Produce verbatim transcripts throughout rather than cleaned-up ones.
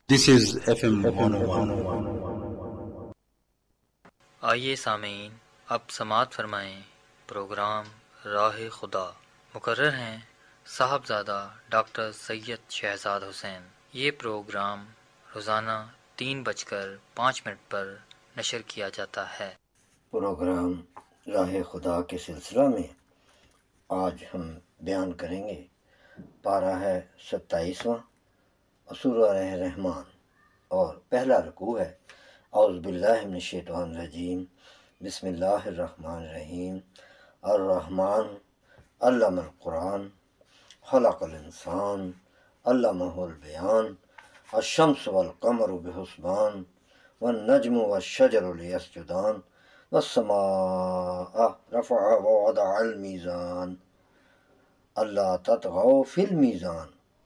This is F M one oh one. آئیے سامعین، اب سماعت فرمائیں پروگرام راہ خدا۔ مقرر ہیں صاحبزادہ ڈاکٹر سید شہزاد حسین۔ یہ پروگرام روزانہ تین بج کر پانچ منٹ پر نشر کیا جاتا ہے۔ پروگرام راہ خدا کے سلسلہ میں آج ہم بیان کریں گے پارہ ہے ستائیسواں، سورہ رحمان، اور پہلا رکوع ہے اعوذ باللہ من الشیطان الرجیم، بسم اللہ الرحمن الرحیم۔ الرحمن علم القرآن، خلق الانسان، علمہ البیان، الشمس والقمر بحسبان، والنجم والشجر لیسجدان، والسماء رفعها ووضع الميزان اللہ تطغوا فی المیزان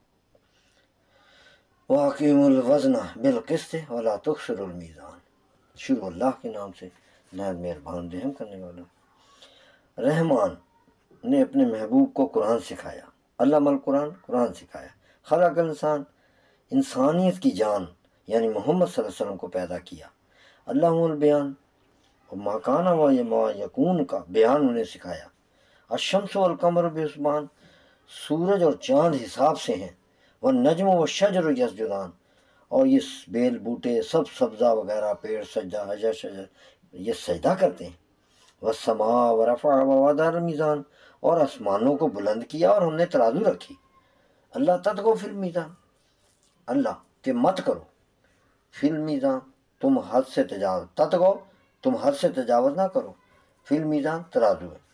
وَأَقِیمُوا الْوَزْنَ بِالْقِسْطِ وَلَا تُخْسِرُوا الْمِیزَانَ۔ شروع اللہ کے نام سے نہایت مہربان رحم کرنے والا۔ رحمان نے اپنے محبوب کو قرآن سکھایا، علم القرآن، قرآن سکھایا۔ خلق الانسان، انسانیت کی جان یعنی محمد صلی اللہ علیہ وسلم کو پیدا کیا۔ علمہ البیان، اور ما کان و ما یکون کا بیان انہیں سکھایا۔ الشمس والقمر بحسبان، سورج اور چاند حساب سے ہیں۔ والنجم والشجر یسجدان، اور یہ بیل بوٹے سب سبزہ وغیرہ پیڑ سجدہ حجر شجر یہ سجدہ کرتے ہیں۔ والسماء ورفع ووضع المیزان، اور آسمانوں کو بلند کیا اور ہم نے ترازو رکھی۔ اللہ تطغوا فی المیزان، اللہ کہ مت کرو، فی المیزان تم حد سے تجاوز، تطغوا تم حد سے تجاوز نہ کرو، فی المیزان ترازو ہے۔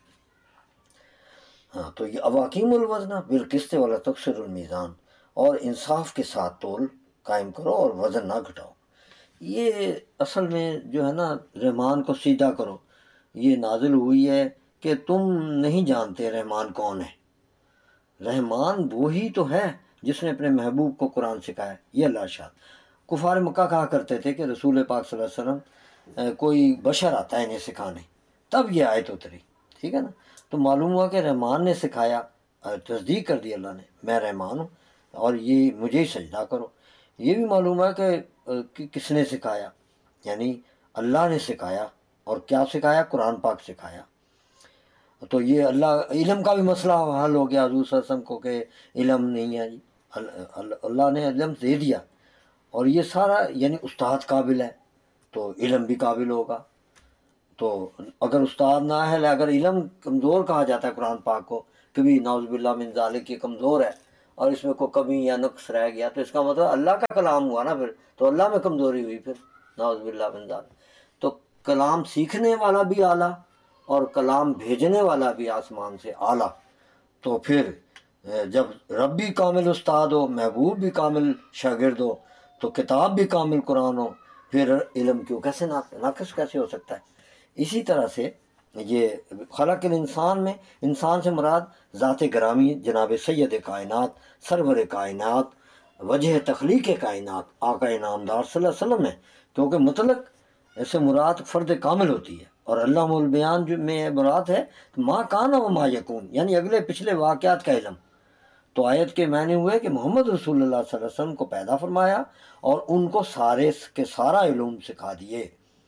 ہاں تو یہ اواقیم الوزن بالقسط ولا تکسروا المیزان، اور انصاف کے ساتھ تول قائم کرو اور وزن نہ گھٹاؤ۔ یہ اصل میں جو ہے نا رحمان کو سیدھا کرو، یہ نازل ہوئی ہے کہ تم نہیں جانتے رحمان کون ہے۔ رحمان وہی تو ہے جس نے اپنے محبوب کو قرآن سکھایا۔ یہ اللہ ارشاد۔ کفار مکہ کہا کرتے تھے کہ رسول پاک صلی اللہ علیہ وسلم کوئی بشر آتا ہے انہیں سکھانے، تب یہ آیت اتری، ٹھیک ہے نا۔ تو معلوم ہوا کہ رحمان نے سکھایا، تصدیق کر دی اللہ نے، میں رحمان ہوں اور یہ مجھے ہی سجدہ کرو۔ یہ بھی معلوم ہے کہ کس نے سکھایا، یعنی اللہ نے سکھایا، اور کیا سکھایا؟ قرآن پاک سکھایا۔ تو یہ اللہ، علم کا بھی مسئلہ حل ہو گیا حضور صلی اللہ علیہ وسلم کو کہ علم نہیں ہے جی، اللہ نے علم دے دیا، اور یہ سارا یعنی استاد قابل ہے تو علم بھی قابل ہوگا۔ تو اگر استاد نااہل ہے، اگر علم کمزور کہا جاتا ہے قرآن پاک کو کہ بھی نعوذ باللہ من ذالک یہ کمزور ہے اور اس میں کوئی کمی یا نقص رہ گیا، تو اس کا مطلب اللہ کا کلام ہوا نا، پھر تو اللہ میں کمزوری ہوئی، پھر نعوذ باللہ من ذالک۔ تو کلام سیکھنے والا بھی اعلیٰ اور کلام بھیجنے والا بھی آسمان سے اعلیٰ، تو پھر جب رب بھی کامل استاد ہو، محبوب بھی کامل شاگرد ہو، تو کتاب بھی کامل قرآن ہو، پھر علم کیوں کیسے ناقص کیسے ہو سکتا ہے؟ اسی طرح سے یہ خلق الانسان میں انسان سے مراد ذات گرامی جناب سید کائنات، سرور کائنات، وجہ تخلیق کائنات آقا انعامدار صلی اللہ علیہ وسلم ہے، کیونکہ مطلق ایسے مراد فرد کامل ہوتی ہے، اور اللہ البیان جو میں مراد ہے ما کان و ما یکون، یعنی اگلے پچھلے واقعات کا علم۔ تو آیت کے معنی ہوئے کہ محمد رسول اللہ صلی اللہ علیہ وسلم کو پیدا فرمایا اور ان کو سارے کے سارا علوم سکھا دیے۔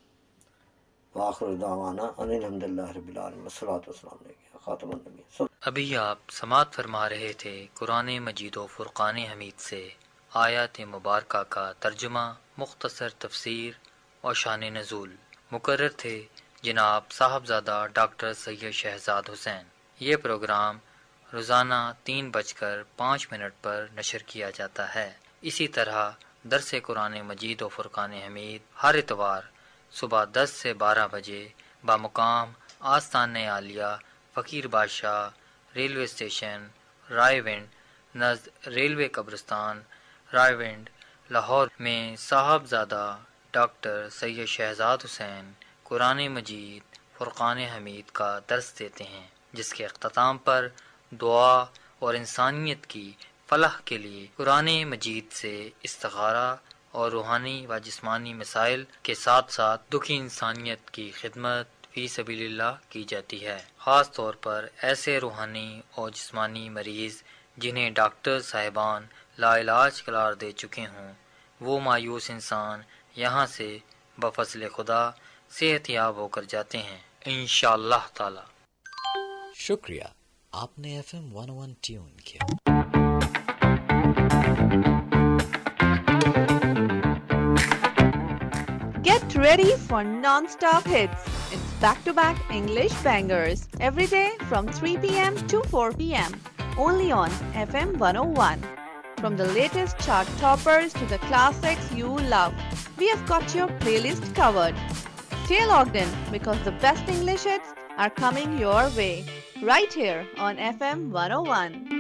وآخر دعوانا ان الحمد للہ رب العالمین والصلاۃ والسلام علیہ خاتم النبیین۔ ابھی آپ سماعت فرما رہے تھے قرآن مجید و فرقان حمید سے آیات مبارکہ کا ترجمہ، مختصر تفسیر اور شان نزول۔ مقرر تھے جناب صاحبزادہ ڈاکٹر سید شہزاد حسین۔ یہ پروگرام روزانہ تین بج کر پانچ منٹ پر نشر کیا جاتا ہے۔ اسی طرح درس قرآن مجید و فرقان حمید ہر اتوار صبح دس سے بارہ بجے بامقام آستان عالیہ فقیر بادشاہ ریلوے اسٹیشن رائے ونڈ نزد ریلوے قبرستان رائے ونڈ لاہور میں صاحبزادہ ڈاکٹر سید شہزاد حسین قرآن مجید فرقان حمید کا درس دیتے ہیں، جس کے اختتام پر دعا اور انسانیت کی فلاح کے لیے قرآن مجید سے استخارہ اور روحانی و جسمانی مسائل کے ساتھ ساتھ دکھی انسانیت کی خدمت فی سبیل اللہ کی جاتی ہے۔ خاص طور پر ایسے روحانی اور جسمانی مریض جنہیں ڈاکٹر صاحبان لا علاج قرار دے چکے ہوں، وہ مایوس انسان یہاں سے بفضل خدا صحت یاب ہو کر جاتے ہیں انشاءاللہ تعالی۔ شکریہ، آپ نے F M one one tune کیا۔ Get ready for non-stop hits. It's back-to-back English bangers every day from three p.m. to four p.m. only on F M one oh one. From the latest chart toppers to the classics you love, we have got your playlist covered. Stay logged in because the best English hits are coming your way right here on F M one oh one.